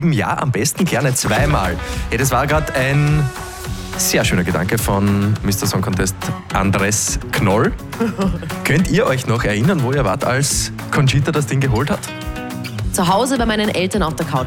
Ja, am besten gerne zweimal. Hey, das war gerade ein sehr schöner Gedanke von Mr. Song Contest Andres Knoll. Könnt ihr euch noch erinnern, wo ihr wart, als Conchita das Ding geholt hat? Zu Hause bei meinen Eltern auf der Couch